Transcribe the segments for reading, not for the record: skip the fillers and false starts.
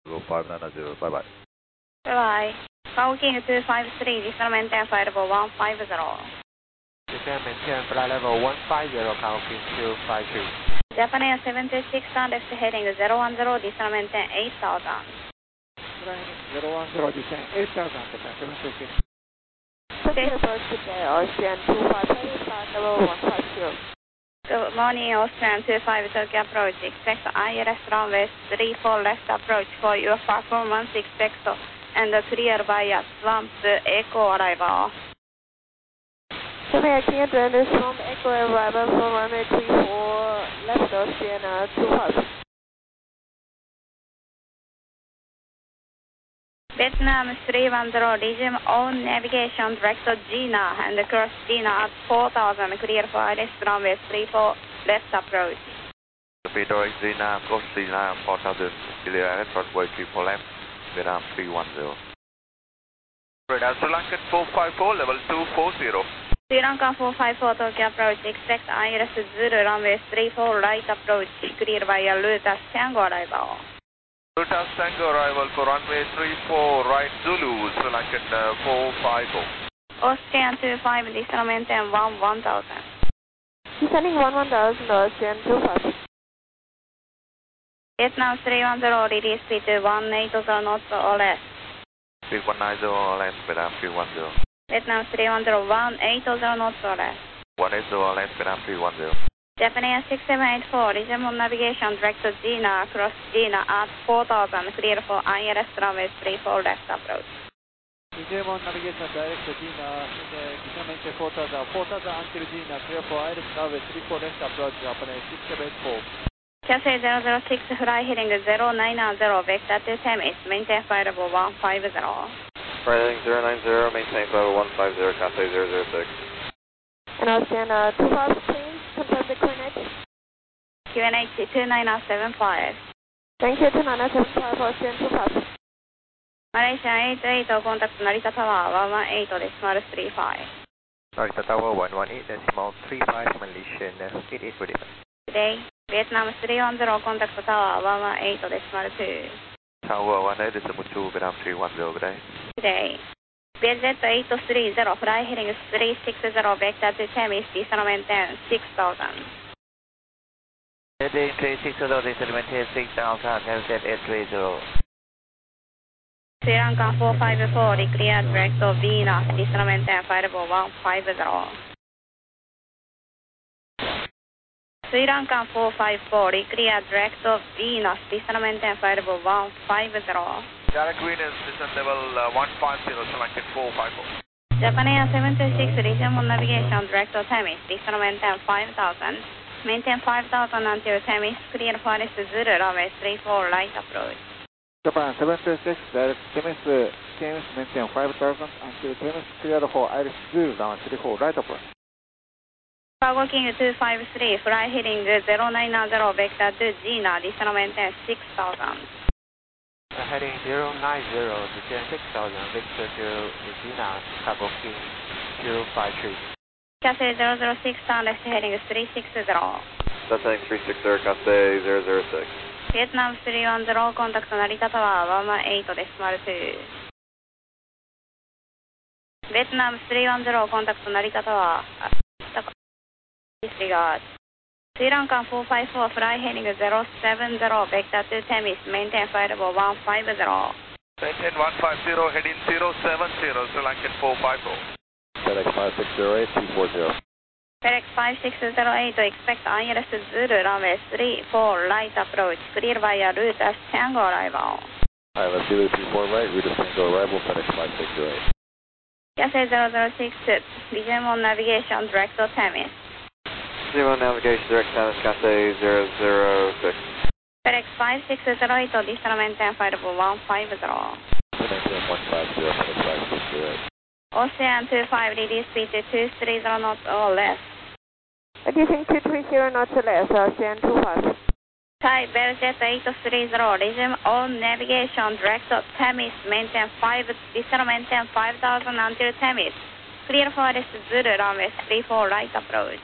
590, bye-bye. Bye-bye. Cargo King 253, descend maintain flight level 150. Descend maintain flight level 150, Cargo King 253. Japan Air 726, left heading 010, descend maintain 8000. 010, descend 8000, Japan 726. Okay. Approach today, Ocean 253, flight level 150. Good morning, Austrian 25 Tokyo approach. Expect ILS runway 34 left approach for your performance expect and clear via swamp echo arrival. Japan King Advantage from echo arrival for runway 34 left Ocean 25. Vietnam 310, resume on navigation direct to Gina and cross Gina at 4000, clear for ILS runway 34 left approach. Speedway Gina, cross Gina, 4000, clear at runway 34 left, Vietnam 310. Radar Sri Lankan 454, level 240. Sri Lankan 454 Tokyo approach, expect ILS Zulu runway 34 right approach, clear via Lutas Tango arrival. Lutas Tango arrival for runway 34 right Zulu, Sri Lankan 454. Austrian 25, descend maintain 1000. Descending 1000, Ocean 25. Vietnam 310, release speed to 180 knots or less. Speed 190 or less, Vietnam 310. Vietnam 310, 180 knots or less. 180 or less, Vietnam 310. Japan 6784, resume on navigation direct to Gina, across Gina at 4000, clear for ILS runway 34 left approach. Resume on navigation direct to Gina, descend maintain 4000 until Gina, clear for ILS runway 34 left approach, Japan 6784. Cathay 006, fly heading 090, vector to Temis, maintain flight level 150. Heading 090, maintain flight level 150, Cathay 006. And Ocean 25, please confirm the coordinates. QNH 2975. Thank you, 2975, Ocean 25. Malaysia 88, contact Narita Tower 118, decimal 35. Narita Tower 118, decimal 35, Malaysian 88 for it. Today, Vietnam 310, contact Tower 118, decimal 2. Tower 18, decimal 2, Vietnam 310, good day. Today, BZ 830, fly heading 360, vector to Temis, descend maintain 6000. Heading 360, descend maintain 6000, Headset 830. Sri Lanka 454, declare direct to Venus, descend maintain flight level 150. Sri Lanka 454, declare direct to Venus, descend maintain flight level 150. Direct Venus, descent level 150, Sri Lankan 454. Japan Air 726, resume on navigation direct to Temis, descend maintain 5000. Maintain 5000 until Temis, clear for ILS Zulu, runway 34 right approach. Japan 726, direct Temis, maintain 5000 until Temis, clear for ILS Zulu, runway 34 right approach. Cargo King 253, fly heading 090, vector to Gina, descend maintain 6000. Heading 090, descend 6000, Victor to Gina, Cargo King 253. Cathay 006, turn left heading 360. That's heading 360, Cathay 006. Vietnam 310, contact Narita Tower 118, decimal 2. Vietnam 310, contact Narita Tower. Disregard. Sri Lankan 454, fly heading 070, vector to Temis, maintain flight level 150. Maintain 150, heading 070, Sri Lankan 454. FedEx 5608, 240. FedEx 5608, expect ILS Zulu, runway 34 right approach, clear via route as Tango arrival. ILS Zulu 34 right, route as Tango arrival, FedEx 5608. Cathay 006, resume on navigation direct to Temis. Resume on navigation direct Temis, Cathay 006. FedEx 5608, descend maintain flight level 150. Maintain 150, FedEx 5608. Ocean 25, release speed to 230 knots or less. Reducing 230 knots or less, Ocean 25. Thai Belljet 830, resume on navigation direct to Temis, maintain 5000 until Temis. Clear for ILS Zulu, runway 34 right approach.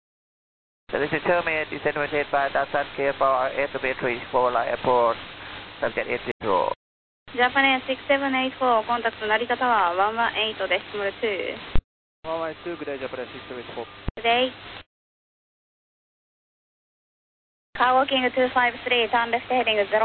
So this is Terminate, descend maintain 5000, clear for air to be 34 right approach. Subject 80. Japan 6784, contact Narita Tower 118.2. 112, good day, Japan 6784. Good day. Cargo King 253, turn left heading 050.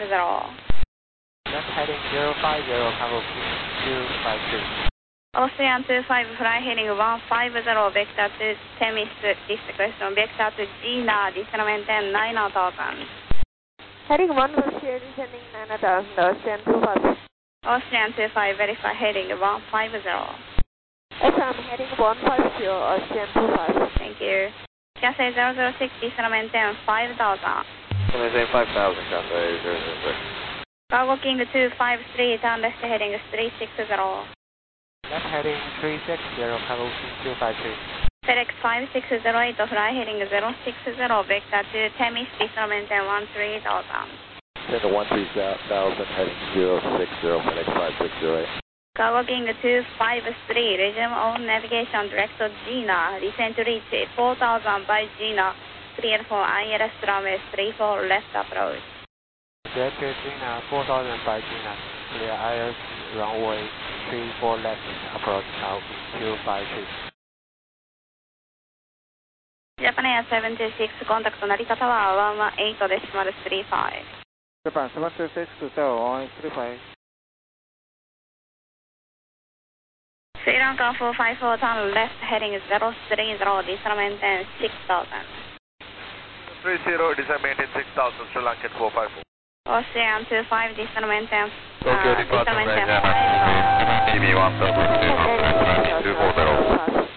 Left heading 050, Cargo King 253. Austrian 25, fly heading 150, vector to Temis, discretion, vector to Gina, descent maintain 9000. Heading 150, descending 9000, Austrian 25. Austrian 25, verify heading 150. FM heading 150, Austrian 25. Thank you. Cathay 006, descent maintain 5000. Maintain 5,000, Cathay 006. Cargo King 253, turn left heading 360. Left heading 360, Cargo King 253. FedEx 5608, fly heading 060, vector to Temis, descent maintain 13,000. Send to 13,000, heading 060, FedEx 5608. Cargo King 253, resume on navigation, direct to Gina, descent to reach 4,000 by Gina, clear for ILS runway 34 left approach. Direct to Gina, 4,000 by Gina, clear ILS runway 34 left approach, Cargo King 253. Japan Air 726, contact Narita Tower 118.35. Japan 726 to Tower 135. Sri Lanka 454, turn left heading 030, descent maintain 6000. 30, descent maintain 6,000, Sri Lankan 454. Austrian 25, descent maintain Tokyo descent departure maintain right now, TV 1000, 240.